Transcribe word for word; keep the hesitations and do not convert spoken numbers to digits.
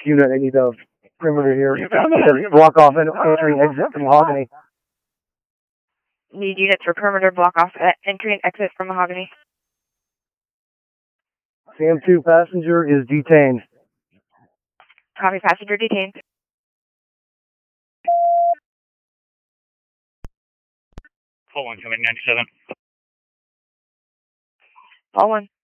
unit. I need a perimeter here. Block off and entry exit from Mahogany. Need units for perimeter block off entry and exit from Mahogany. Sam two passenger is detained. Copy, passenger detained. Paul one coming ninety-seven. Paul one.